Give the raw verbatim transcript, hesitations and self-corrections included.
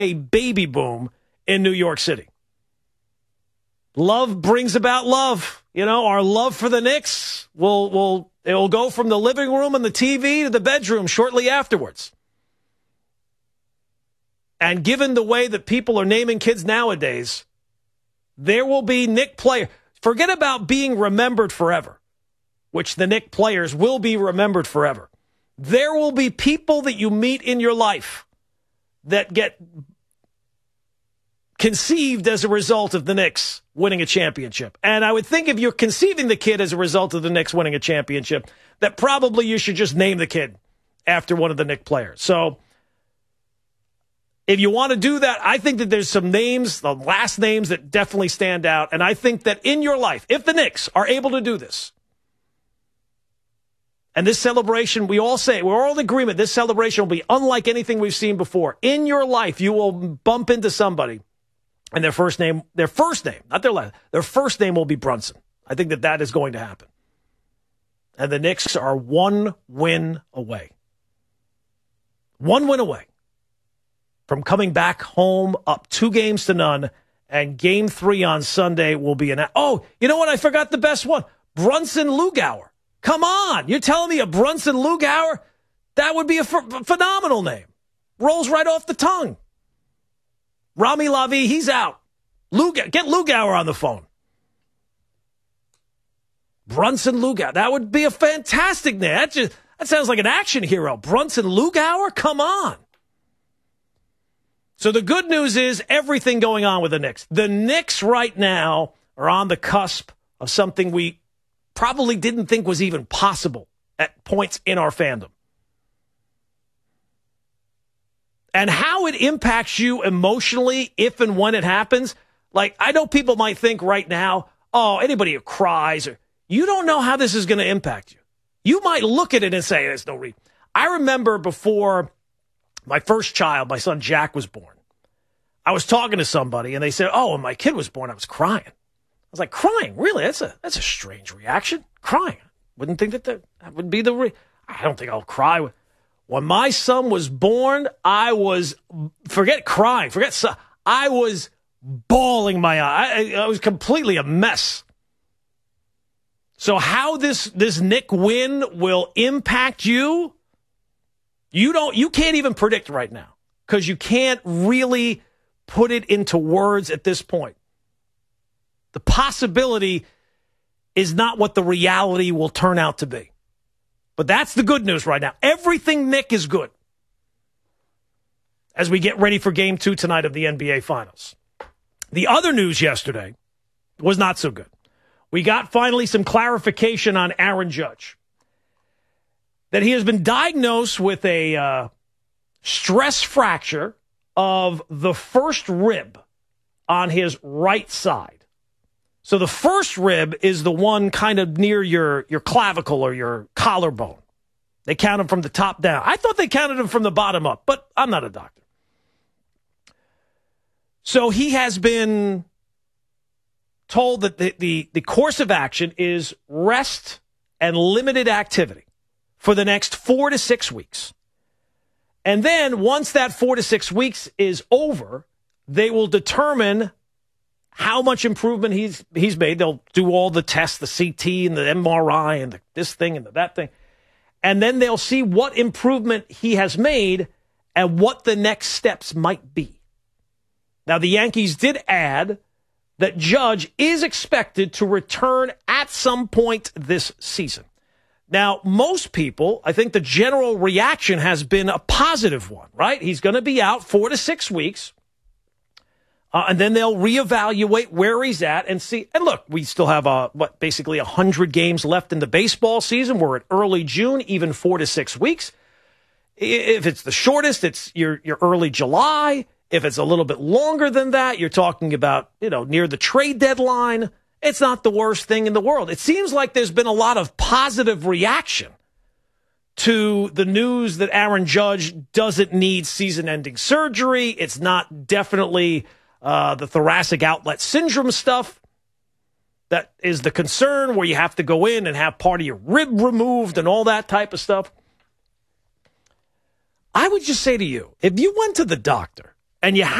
a baby boom in New York City. Love brings about love. You know, our love for the Knicks will will it will go from the living room and the T V to the bedroom shortly afterwards. And given the way that people are naming kids nowadays, there will be Knick players. Forget about being remembered forever, which the Knick players will be remembered forever. There will be people that you meet in your life that get conceived as a result of the Knicks winning a championship. And I would think if you're conceiving the kid as a result of the Knicks winning a championship, that probably you should just name the kid after one of the Knicks players. So if you want to do that, I think that there's some names, the last names that definitely stand out. And I think that in your life, if the Knicks are able to do this, and this celebration, we all say, we're all in agreement, this celebration will be unlike anything we've seen before. In your life, you will bump into somebody, and their first name, their first name, not their last, their first name will be Brunson. I think that that is going to happen. And the Knicks are one win away. One win away from coming back home up two games to none, and game three on Sunday will be an... Oh, you know what? I forgot the best one. Brunson Lugauer. Come on. You're telling me a Brunson Lugauer? That would be a ph- phenomenal name. Rolls right off the tongue. Rami Lavi, he's out. Lugauer, get Lugauer on the phone. Brunson Lugauer. That would be a fantastic name. That, just, that sounds like an action hero. Brunson Lugauer? Come on. So the good news is everything going on with the Knicks. The Knicks right now are on the cusp of something we probably didn't think was even possible at points in our fandom. And how it impacts you emotionally if and when it happens, like I know people might think right now, oh, anybody who cries, or you don't know how this is going to impact you. You might look at it and say, there's no reason. I remember before my first child, my son Jack, was born, I was talking to somebody and they said, oh, when my kid was born, I was crying. I was like, crying? Really? That's a that's a strange reaction. Crying. Wouldn't think that the, that would be the re- I don't think I'll cry. When my son was born, I was, forget crying, forget, I was bawling my eye. I, I was completely a mess. So how this, this Knick win will impact you, you don't, you can't even predict right now because you can't really put it into words at this point. The possibility is not what the reality will turn out to be. But that's the good news right now. Everything Knick is good as we get ready for game two tonight of the N B A Finals. The other news yesterday was not so good. We got finally some clarification on Aaron Judge. That he has been diagnosed with a uh, stress fracture of the first rib on his right side. So the first rib is the one kind of near your, your clavicle or your collarbone. They count them from the top down. I thought they counted them from the bottom up, but I'm not a doctor. So he has been told that the, the, the course of action is rest and limited activity for the next four to six weeks. And then once that four to six weeks is over, they will determine how much improvement he's he's made. They'll do all the tests, the C T and the M R I and the, this thing and the, that thing. And then they'll see what improvement he has made and what the next steps might be. Now, the Yankees did add that Judge is expected to return at some point this season. Now, most people, I think the general reaction has been a positive one, right? He's going to be out four to six weeks. Uh, and then they'll reevaluate where he's at and see. And look, we still have, uh, what, basically one hundred games left in the baseball season. We're at early June, even four to six weeks. If it's the shortest, it's your, your early July. If it's a little bit longer than that, you're talking about, you know, near the trade deadline. It's not the worst thing in the world. It seems like there's been a lot of positive reaction to the news that Aaron Judge doesn't need season-ending surgery. It's not definitely uh, the thoracic outlet syndrome stuff that is the concern, where you have to go in and have part of your rib removed and all that type of stuff. I would just say to you, if you went to the doctor And you